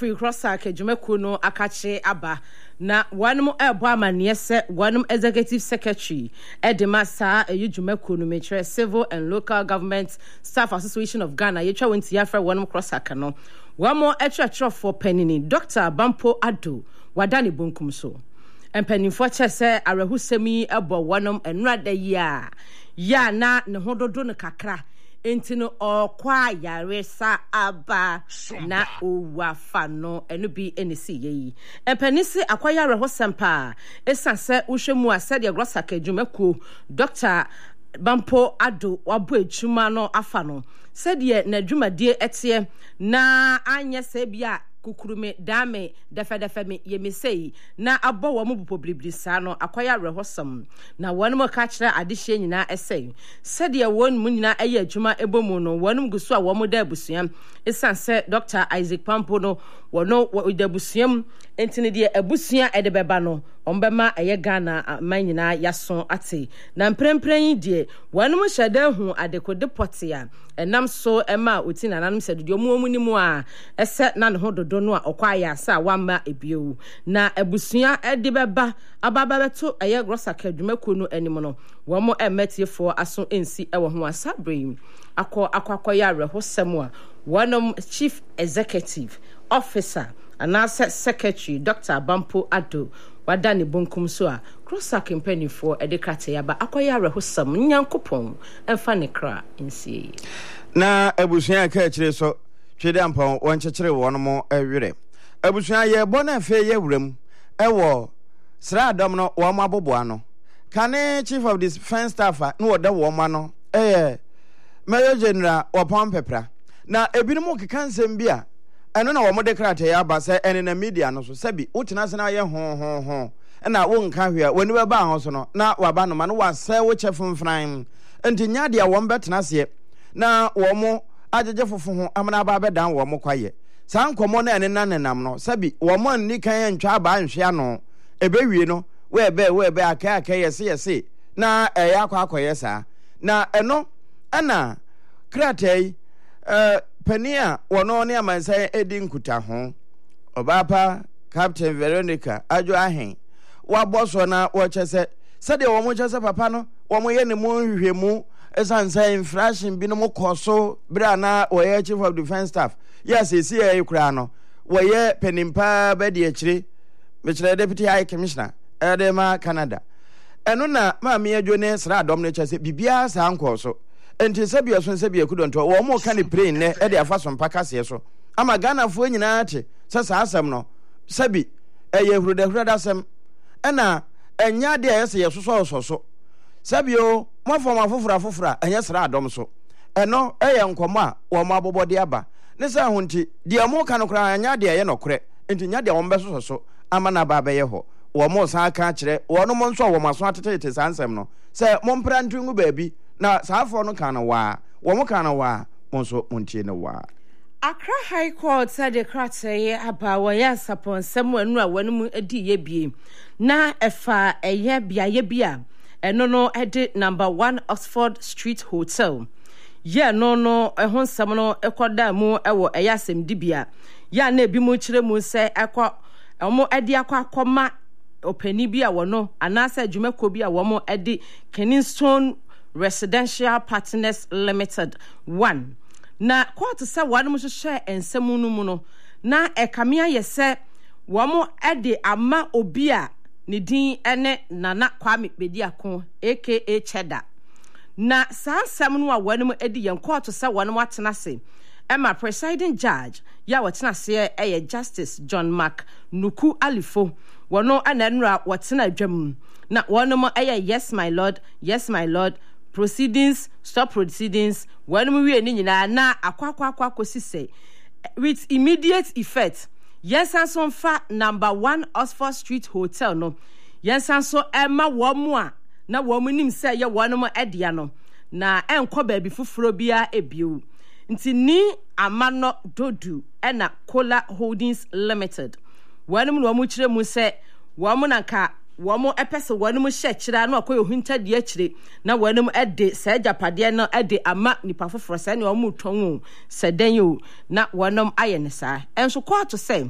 free crosser kejumeku no akache aba na wanum ebo amane se wanum executive secretary edema sa ejumeku no metre Civil and Local Government Staff Association of Ghana yetwa wonti afra wanum crosser no wamo etwa for penini Dr. Bampo Ado wadani bunkum so empanimfo chese arehusemi ebo wanum enrada ya na ne hododo ne kakra entino okwa yaresa aba na owafa no eno bi enisi yi empanisi akwaya rehosempa esanse uhwemu asede grosaka dwumaku Dr. Bampo Ado wabo echuma no afa no sede na dwumadie etie na anya se bia kukurume dame defa me yemesei na abo wo mu pobribrisa no akwaya rehosam na wonum ka kire adehye nyina esei sede won mu nyina eye adwuma ebomu no wonum gusu a wo mu da abusuam esanse Dr. Isaac Pampo no wono da abusuam entine de abusua edebeba no ombema eye Ghana manyina yaso ate na mprempren de wonum hyeda hu adekode potia enam so ema otina nanum sedudio mu nimu a ese na ne hododo no a okwaya asa wama ebiewu na abusua edebeba ababa beto eye grosaka dwumaku no anim no womo emetiefo aso ensi ewo ho asabrem akwa rehosem a wonum Chief Executive Officer anasa Secretary Dr. Bampo Ado wadani bunkum so a crosser campaign for edekate yaba akwaya rehosam nyankopon emfa ne kra ensie na abusua ka kire so twede ampon wonkyekere wono mo awire abusua ye bona fe ye wuram ewo sra adom no wo mo aboboa no kane Chief of Defense Staff no woda wo ma no Major General Wapam Pepra na ebinumu kekansem bia eno na wo mo declare ya ba se ene na media no so sabi utina se na ye ho na wo nka hwe a wani ba ho so no na waba no ma no wase wo chefumfran enti nya de wo mbetena se na wo mo ajeje fofo ho amana ba bedan wo mo kwaye san komo na ene na nenam no sabi wo mo nni kan ntwa ba nhwe ano ebewie no we be aka yese na eya akwakoye sa na eno ana kratai pania wono ne amansan edi nkuta ho obapa Captain Veronica ajo ahen waboso na wo chese sede wo mo chese papa no wo mo ye ne mo hwehwemu esansan inflation bi no mo koso bra na wo ye Chief of Defense Staff yes esi e kura no wo ye penimpa ba de akire me kire Deputy High Commissioner edema Canada eno na ma me adwo ne sra adom ne chese bibia sa nkoso enti sabia so sabia kudonto wo mo ka ne brain ne e de afa so mpaka se so ama Ghana fo nyina ate sasa asem no sabi eye hurudahurada asem ena enya de yese yesoso so sabio mo fo ma fofura enya sra adom so eno eye nkomo a wo mo abobode aba ne sa honti de mo ka no kra enya de ye nokre enti nya de wo mbeso so ama na ba be ye ho wo mo sa aka kire wo no mo nso wo maso atete sansem no se mo mpra ntungu baabi na saafo no kana wa wo mo kana wa monso montie ne wa Accra High Court said the crate aba wa ya sapon semu a wanum edi ye bie na efa eye biaye bia eno no edi number 1 Oxford Street Hotel ye no ehon sam no ekoda mu ewo eya asem dibia ya na ebi mu kire mu se ekọ omo edi akoma opani bia wono anasa adwumako bia wo mo edi Kennington Residential Partners Limited 1 na court say one mo hye ensemu no mu no na ekamea yese wo mo ede ama obi a ne din ene Nana Kwame Bediako aka Cheda na sansem no a one mo edi yen court say one mo atena se Emma presiding judge ya watena se Justice John Mark Nuku Alifo wono ananra watena adwam na one mo yes my lord proceedings stop proceedings when we ni nyina na akwakwa kosise with immediate effect yes anso fa number 1 Oxford Street Hotel no yes anso ema wo mu a na wo mu nim se ye wo no mo edia no na enko ba bi fufuro bia ebio nti ni amano dodu ena Cola Holdings Limited wo mu kire mu se wo mu nanka womo epese wanum hye kira na akoyo huntade akire na wanum ede sa japade no ede ama nipa foforo sa ne omu tonwu sedan yo na wanum aye ne sa enso kwa to say